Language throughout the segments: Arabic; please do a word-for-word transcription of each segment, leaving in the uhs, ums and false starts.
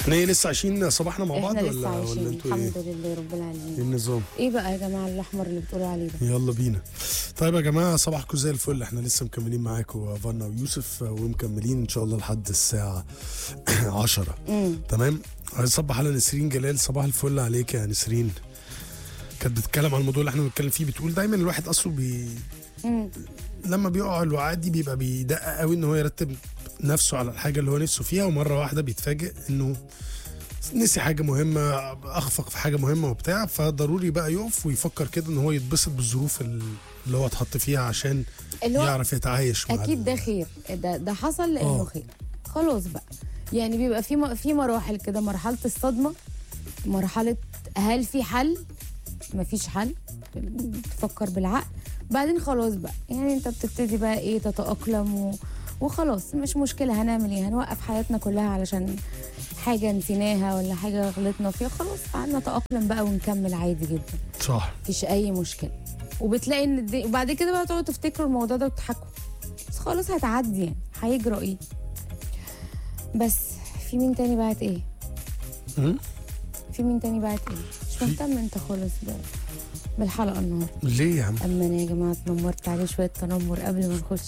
احنا ايه لسه عايشين صباحنا مع بعض احنا ولا لسه عايشين ولا انتوا ايه؟ الحمد لله رب ايه العالمين. النظام؟ ايه بقى يا جماعه الاحمر اللي بتقولوا عليه ده؟ يلا بينا. طيب يا جماعه صباحكم زي الفل، احنا لسه مكملين معاكم فانا ويوسف ومكملين ان شاء الله لحد الساعه عشرة. امم تمام. عايز اصبح على نسرين جلال، صباح الفل عليك يا نسرين. كانت بتتكلم عن الموضوع اللي احنا بنتكلم فيه، بتقول دايما الواحد اصله بي امم لما بيقع الوقعات دي بيبقى بيدقق قوي ان هو يرتب نفسه على الحاجه اللي هو نفسه فيها، ومره واحده بيتفاجئ انه نسي حاجه مهمه، اخفق في حاجه مهمه وبتاع، فضروري بقى يقف ويفكر كده ان هو يتبسط بالظروف اللي هو اتحط فيها عشان اللي هو يعرف يتعايش مع اكيد ال- ده خير، ده ده حصل لانه آه. خير. خلاص بقى، يعني بيبقى في م- في مراحل كده، مرحله الصدمه، مرحله هل في حل، مفيش حل، تفكر بالعقل، بعدين خلاص بقى يعني انت بتبتدي بقى ايه تتأقلم و... وخلاص مش مشكلة، هنعمل ايه، هنوقف حياتنا كلها علشان حاجة نسيناها ولا حاجة غلطنا فيها، خلاص تعالى نتأقلم بقى ونكمل عادي جدا، صح. مفيش أي مشكلة. وبتلاقي ان الدي... وبعد كده بقى تقعدوا تفتكروا الموضوع ده وتضحكوا، بس خلاص هتعدي يعني، هيجرى ايه. بس في مين تاني بعت ايه؟ مم؟ في مين تاني بعت ايه؟ مش في- مهتم انت خالص ب... بالحلقة النهارده. ليه يا عم؟ اما انا يا جماعه اتنمرت عليه شويه تنمر قبل ما نخش،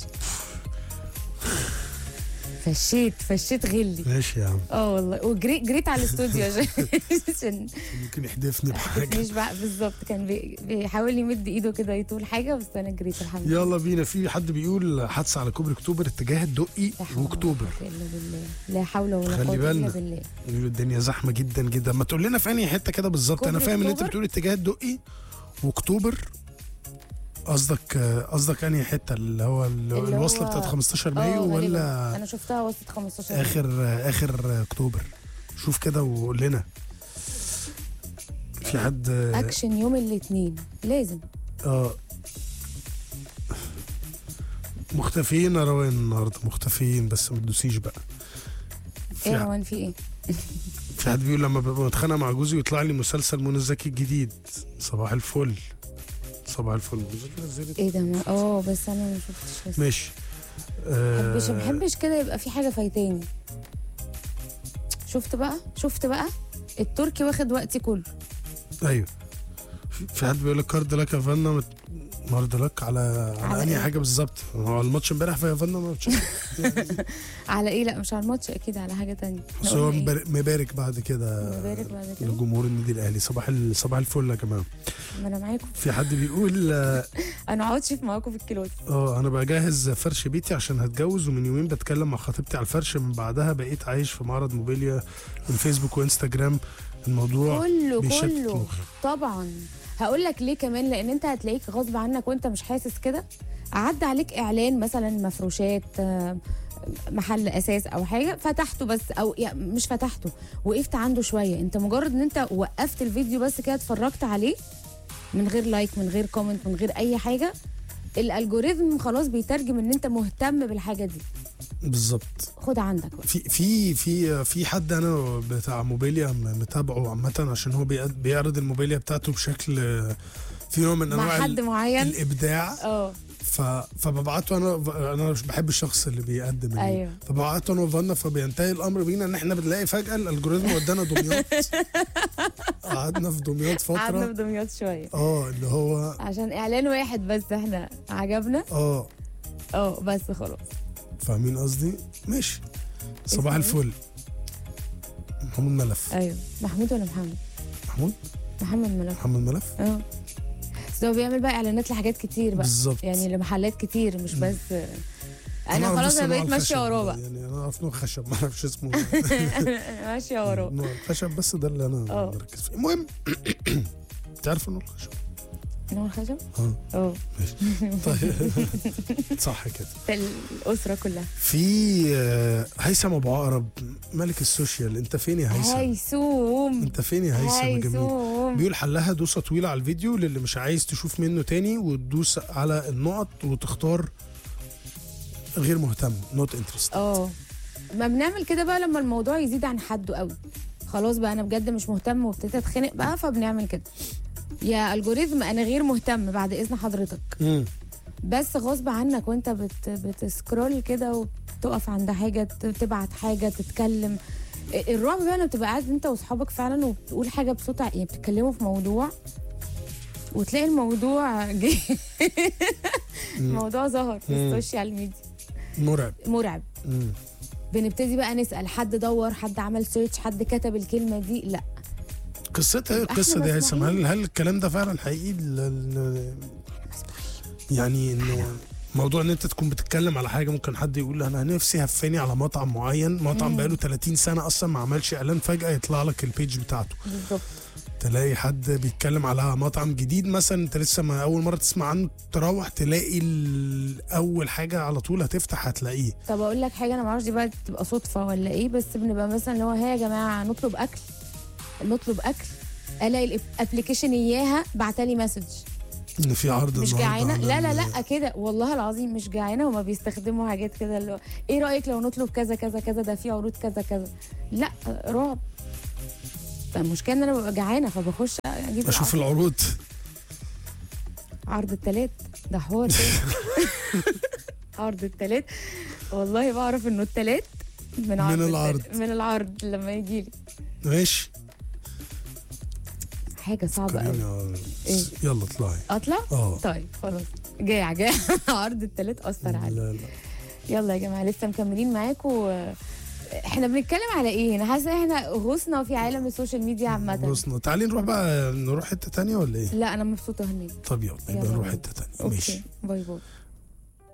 فشيت فشيت غلي. ماشي يا عم، اه والله، وجريت جريت على الاستوديو عشان عشان ممكن يحدفني بحاجه. مش بقى بالظبط، كان بي- بيحاول يمد ايده كده يطول حاجه، بس انا جريت الحمد لله. يلا بينا. في حد بيقول حادثه على كوبري اكتوبر اتجاه الدقي لا حول ولا واكتوبر. قوة إلا بالله، لا حول ولا خلي قوه الا بالنا. بالله. بيقولوا الدنيا زحمه جدا جدا. ما تقول لنا في انهي حته كده بالظبط؟ انا كوبري فاهم ان انت أكتوبر؟ بتقول اتجاه الدقي واكتوبر، قصدك قصدك انهي حته اللي هو اللي هو اللي هو- الوصله بتاعت خمستاشر اه مايو غالباً. ولا انا شفتها وصلت خمستاشر اخر اخر اكتوبر؟ شوف كده وقول لنا. في حد اكشن يوم الاثنين لازم. اه مختفيين يا روان النهارده، مختفيين بس ما تدوسيش بقى. في ايه ح- روان في ايه؟ في حد بيقول لما ببقى متخانق مع جوزي ويطلع لي مسلسل منى زكي الجديد. صباح الفل، صباح الفل. ايه ده ما- اه بس انا ما شفتش لسه. ماشي. بحبش آه بحبش كده يبقى في حاجه فايتاني. شفت بقى شفت بقى التركي واخد وقتي كله. ايوه. في- في حد بيقول لك كارد لك يا فنا مت... مارد لك على على على انهي إيه؟ حاجه بالظبط؟ هو الماتش امبارح في فنا ماتش يعني. على ايه؟ لا مش على الماتش اكيد، على حاجه تانية. بس إحنا هو قلنا إيه؟ مبار- مبارك بعد كده مبارك بعد كده. لجمهور النادي الاهلي. صباح ال... صباح الفل يا جماعه. ما انا معاكم، في حد بيقول اه انا اقعد شيف معاكم في الكيلوات. آه، انا بجهز فرش بيتي عشان هتجوز، ومن يومين بتكلم مع خطيبتي على الفرش، من بعدها بقيت عايش في معرض موبيليا من فيسبوك وانستجرام. الموضوع كله بيشتت كله مخي. طبعا. هقول لك ليه كمان، لان انت هتلاقيك غصب عنك وانت مش حاسس كده، عدى عليك اعلان مثلا مفروشات، آه، محل اساس او حاجه، فتحته بس، او يعني مش فتحته، وقفت عنده شويه، انت مجرد ان انت وقفت الفيديو بس كده اتفرجت عليه من غير لايك، من غير كومنت، من غير اي حاجه، الالجوريثم خلاص بيترجم ان انت مهتم بالحاجه دي. بالظبط. خد عندك بقى. في في في في حد انا بتاع موبيليا م- متابعه عامه، عشان هو بيق- بيعرض الموبيليا بتاعته بشكل في نوع من انواع مع حد ال- معين. الابداع. اه ف... فببعته انا انا مش بحب الشخص اللي بيقدم ال- أيوه. فببعته انا وفانا، فبينتهي الامر بينا ان احنا بنلاقي فجاه الالجوريزم ودانا دمياط. قعدنا في دمياط قعدنا فتره. في دمياط شويه اه اللي هو عشان اعلان واحد بس احنا عجبنا، اه اه بس خلاص. فاهمين قصدي؟ ماشي. صباح اسمه إيه؟ الفل. محمود ملف. ايوه محمود ولا محمد؟ محمود محمد ملك. محمد ملف. اه بس هو بيعمل بقى اعلانات لحاجات كتير بقى، بالظبط. يعني لمحلات كتير مش بس. انا أعرف خلاص بس انا نوع بقيت ماشيه الخشب وراه ده، بقى. يعني انا اعرف نوع خشب ما اعرفش اسمه. انا ماشيه وراه. نوع الخشب بس ده اللي انا اه. مركز فيه. المهم تعرف نوع الخشب؟ نوع الخشب؟ اه اه ماشي. طيب صح كده. في الاسره كلها. في آه، هيثم ابو عقرب ملك السوشيال، انت فين يا هيثم؟ هيسوم انت فين يا هيثم يا جميل؟ هيسوم. بيقول حلها دوسه طويله على الفيديو للي مش عايز تشوف منه تاني، وتدوس على النقط وتختار غير مهتم نوت انترست. اه ما بنعمل كده بقى لما الموضوع يزيد عن حده قوي، خلاص بقى انا بجد مش مهتم وابتديت اتخنق بقى، فبنعمل كده. يا الجوريزم انا غير مهتم بعد اذن حضرتك، امم بس غصب عنك وانت بت بتسكرول كده تقف عند حاجه، ت- تبعت حاجه، تتكلم. الرعب بقى لما بتبقى قاعد انت واصحابك فعلا وبتقول حاجه بصوت ع- يعني بتتكلموا في موضوع وتلاقي الموضوع جه الموضوع ظهر في مم. السوشيال ميديا. مرعب. مرعب. مم. بنبتدي بقى نسال حد دور، حد عمل سيرش، حد كتب الكلمه دي. لا قصتها ايه يبقى القصه إحنا دي يا هيثم؟ مسموحين. هل هل الكلام ده فعلا حقيقي؟ ال- ال- يعني انه موضوع ان انت تكون بتتكلم على حاجه، ممكن حد يقول انا نفسي هفاني على مطعم معين، مطعم مم. بقاله ثلاثين سنه اصلا ما عملش اعلان، فجاه يطلع لك البيج بتاعته. بالظبط. تلاقي حد بيتكلم على مطعم جديد مثلا انت لسه ما اول مره تسمع عنه، تروح تلاقي ال- اول حاجه على طول هتفتح هتلاقيه. طب اقول لك حاجه، انا ما اعرفش دي بقى تبقى صدفه ولا ايه، بس بنبقى مثلا اللي هو ها يا جماعه نطلب اكل، نطلب اكل، الاقي الابلكيشن اياها بعتلي مسج ان في عرض مش النهاردة جعانه. على لا لا ال- لا كده والله العظيم مش جعانه، هما بيستخدموا حاجات كده اللي هو ايه رايك لو نطلب كذا كذا كذا، ده في عروض كذا كذا. لا رعب. فالمشكله ان انا ببقى جعانه فبخش اجيب اشوف العرض. العروض. عرض التلات ده حوار تاني. عرض التلات والله بعرف انه التلات من عرض من التلات- العرض. من العرض لما يجي لي ماشي. حاجه صعبه قوي. خليني- إيه؟ يلا اطلعي. اطلع اه طيب خلاص. جاع جاع. عرض التلات اثر علي. لا لا يلا يا جماعه لسه مكملين معاكم. احنا بنتكلم على ايه؟ انا حاسه احنا غصنا في عالم السوشيال ميديا عامه. بصنا تعالي نروح بقى، نروح حته تانية ولا ايه؟ لا انا مبسوطه هناك. طب يلا يبقى يلا نروح بينا. حته تانية. اوكي ماشي. باي باي.